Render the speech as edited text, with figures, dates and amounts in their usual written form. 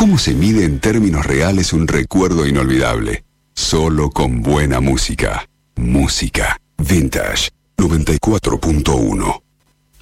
¿Cómo se mide en términos reales un recuerdo inolvidable? Solo con buena música. Música Vintage 94.1.